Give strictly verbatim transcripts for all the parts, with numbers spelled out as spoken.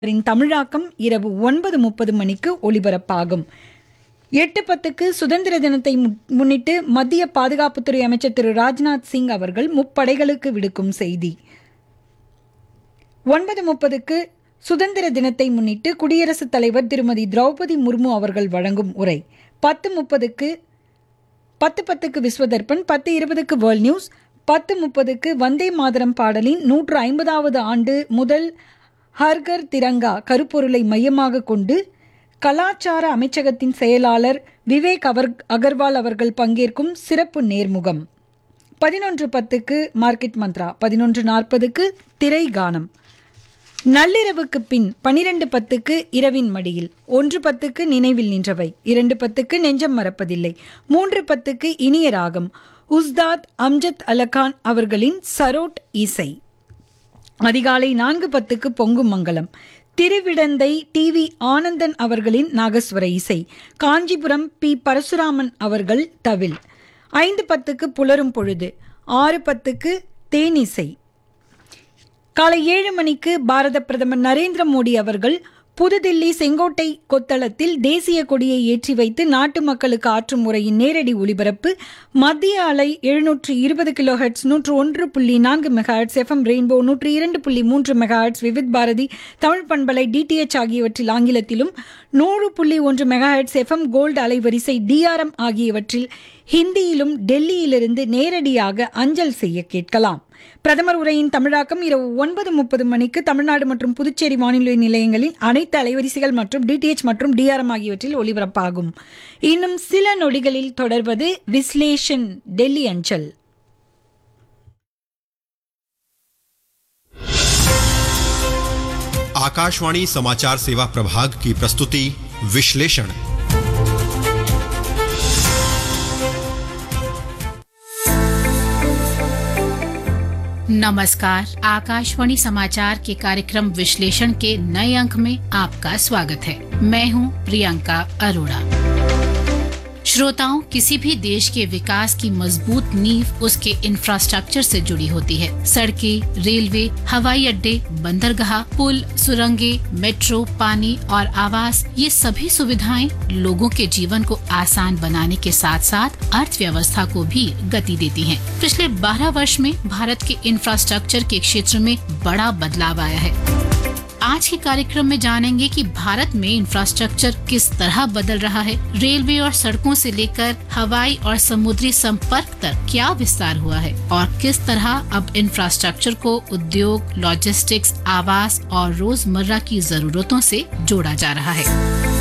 இன் தமிழாக்கம் இரவு ஒன்பது முப்பது மணிக்கு ஒலிபரப்பாகும். எட்டு பத்துக்கு சுதந்திர தினத்தை முன்னிட்டு மத்திய பாதுகாப்புத்துறை அமைச்சர் திரு ராஜ்நாத் சிங் அவர்கள் முப்படைகளுக்கு விடுக்கும் செய்தி. ஒன்பது முப்பதுக்கு சுதந்திர தினத்தை முன்னிட்டு குடியரசுத் தலைவர் திருமதி திரௌபதி முர்மு அவர்கள் வழங்கும் உரை. பத்து முப்பதுக்கு பத்து பத்துக்கு விஸ்வதர்பன், பத்து இருபதுக்கு வேர்ல்ட் நியூஸ், பத்து முப்பதுக்கு வந்தே மாதரம் பாடலின் நூற்று ஐம்பதாவது ஆண்டு முதல் ஹர்கர் திரங்கா கருப்பொருளை மையமாக கொண்டு கலாச்சார அமைச்சகத்தின் செயலாளர் விவேக் அவர் அகர்வால் அவர்கள் பங்கேற்கும் சிறப்பு நேர்முகம். பதினொன்று பத்துக்கு மார்க்கெட் மந்த்ரா, பதினொன்று நாற்பதுக்கு திரை கானம். நள்ளிரவுக்கு பின் பனிரெண்டு பத்துக்கு இரவின் மடியில், ஒன்று பத்துக்கு நினைவில் நின்றவை, இரண்டு பத்துக்கு நெஞ்சம் மறப்பதில்லை, மூன்று பத்துக்கு இனிய ராகம் உஸ்தாத் அம்ஜத் அலகான் அவர்களின் சரோட் இசை. அதிகாலை நான்கு பத்துக்கு பொங்கும் மங்கலம், திருவிடந்தை டி வி ஆனந்தன் அவர்களின் நாகஸ்வர இசை, காஞ்சிபுரம் பி பரசுராமன் அவர்கள் தவில். ஐந்து பத்துக்கு புலரும் பொழுது, ஆறு பத்துக்கு தேனிசை. காலை ஏழு மணிக்கு பாரத பிரதமர் நரேந்திர மோடி அவர்கள் புதுதில்லி செங்கோட்டை கொத்தளத்தில் தேசிய கொடியை ஏற்றி வைத்து நாட்டு மக்களுக்கு ஆற்றும் உரையின் நேரடி ஒலிபரப்பு. மத்திய அலை எழுநூற்று இருபது கிலோ ஹெர்ட்ஸ், நூற்று ஒன்று புள்ளி நான்கு மெகாஹெர்ட்ஸ் எஃப்எம் ரெயின்போ, நூற்று இரண்டு புள்ளி மூன்று மெகாஹெர்ட்ஸ் விவித் பாரதி தமிழ் பண்பலை டிடிஎச் ஆகியவற்றில் ஆங்கிலத்திலும், நூறு புள்ளி ஒன்று மெகாஹெர்ட்ஸ் எஃப்எம் கோல்டு அலைவரிசை டிஆர்எம் ஆகியவற்றில் ஹிந்தியிலும் டெல்லியிலிருந்து நேரடியாக அஞ்சல் செய்ய கேட்கலாம். பிரதமர் உரையின் தமிழாக்கம் இரவு ஒன்பது முப்பது மணிக்கு தமிழ்நாடு மற்றும் புதுச்சேரி வானொலி நிலையங்களின் அனைத்து அலைவரிசைகள் மற்றும் டிடிஎச் மற்றும் டிஆர்எம் ஆகியவற்றில் ஒலிபரப்பாகும். இன்னும் சில நொடிகளில் தொடர்வது விஸ்லேஷன் டெல்லி அஞ்சல். आकाशवाणी समाचार सेवा प्रभाग की प्रस्तुति विश्लेषण. नमस्कार, आकाशवाणी समाचार के कार्यक्रम विश्लेषण के नए अंक में आपका स्वागत है. मैं हूं प्रियंका अरोड़ा. श्रोताओं, किसी भी देश के विकास की मजबूत नींव उसके इंफ्रास्ट्रक्चर से जुड़ी होती है. सड़कें, रेलवे, हवाई अड्डे, बंदरगाह, पुल, सुरंगें, मेट्रो, पानी और आवास, ये सभी सुविधाएं लोगों के जीवन को आसान बनाने के साथ साथ अर्थव्यवस्था को भी गति देती हैं. पिछले बारह वर्ष में भारत के इंफ्रास्ट्रक्चर के क्षेत्र में बड़ा बदलाव आया है. आज के कार्यक्रम में जानेंगे कि भारत में इंफ्रास्ट्रक्चर किस तरह बदल रहा है. रेलवे और सड़कों से लेकर हवाई और समुद्री संपर्क तक क्या विस्तार हुआ है और किस तरह अब इंफ्रास्ट्रक्चर को उद्योग, लॉजिस्टिक्स, आवास और रोजमर्रा की जरूरतों से जोड़ा जा रहा है.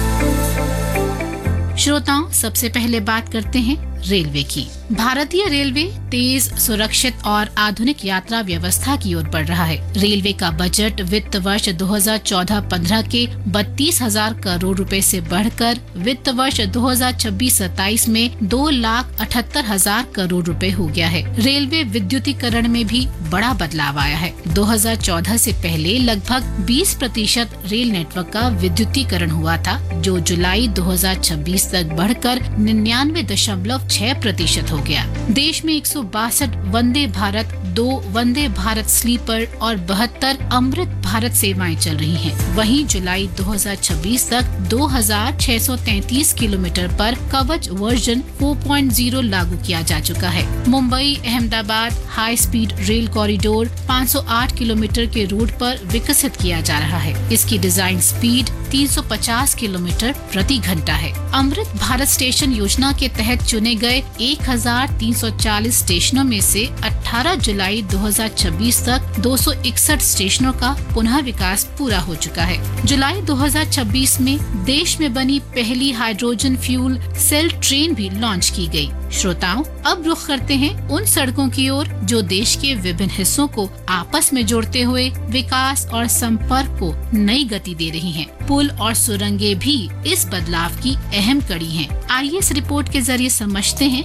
श्रोताओं, सबसे पहले बात करते हैं रेलवे की. भारतीय रेलवे तेज, सुरक्षित और आधुनिक यात्रा व्यवस्था की ओर बढ़ रहा है. रेलवे का बजट वित्त वर्ष दो हज़ार चौदह पंद्रह के बत्तीस हजार करोड़ रुपए से बढ़कर वित्त वर्ष दो हज़ार छब्बीस सत्ताईस में दो लाख अठहत्तर हजार करोड़ रुपए हो गया है. रेलवे विद्युतीकरण में भी बड़ा बदलाव आया है. दो हज़ार चौदह से पहले लगभग बीस प्रतिशत रेल नेटवर्क का विद्युतीकरण हुआ था, जो जुलाई दो हज़ार छब्बीस तक बढ़कर निन्यानवे दशमलव छह प्रतिशत हो गया. देश में एक सौ बासठ वंदे भारत, दो वंदे भारत स्लीपर और बहत्तर अमृत भारत सेवाएं चल रही हैं. वहीं जुलाई दो हज़ार छब्बीस तक दो हज़ार छह सौ तैंतीस किलोमीटर पर कवच वर्जन चार पॉइंट ज़ीरो लागू किया जा चुका है. Mumbai Ahmedabad high speed rail corridor पाँच सौ आठ किलोमीटर के रूट पर विकसित किया जा रहा है. इसकी डिजाइन स्पीड तीन सौ पचास किलोमीटर प्रति घंटा है. अमृत भारत स्टेशन योजना के तहत चुने गए एक हजार तीन सौ चालीस स्टेशनों में से अठारह जुलाई दो हज़ार छब्बीस तक दो सौ इकसठ स्टेशनों का पुनः विकास पूरा हो चुका है. जुलाई दो हज़ार छब्बीस में देश में बनी पहली हाइड्रोजन फ्यूल सेल ट्रेन भी लॉन्च की गई. श्रोताओं, अब रुख करते हैं उन सड़कों की ओर जो देश के विभिन्न हिस्सों को आपस में जोड़ते हुए विकास और संपर्क को नई गति दे रही हैं. पुल और सुरंगें भी इस बदलाव की अहम कड़ी हैं. आइए इस रिपोर्ट के जरिए समझते हैं.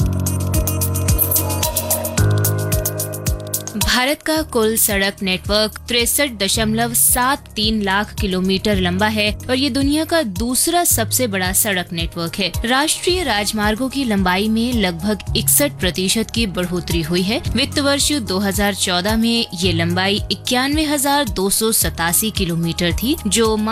भारत का कुल सड़क नेटवर्क तिरसठ दशमलव सात तीन लाख किलोमीटर लंबा है और ये दुनिया का दूसरा सबसे बड़ा सड़क नेटवर्क है. राष्ट्रीय राजमार्गों की लंबाई में लगभग इकसठ प्रतिशत की बढ़ोतरी हुई है. वित्त वर्ष दो हज़ार चौदह में ये लंबाई इक्यानवे हजार दो सौ सतासी किलोमीटर थी, जो